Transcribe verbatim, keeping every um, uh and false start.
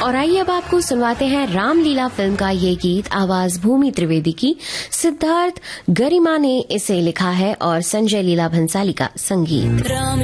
और आइए अब आपको सुनवाते हैं रामलीला फिल्म का ये गीत, आवाज भूमि त्रिवेदी की। सिद्धार्थ गरिमा ने इसे लिखा है और संजय लीला भंसाली का संगीत। राम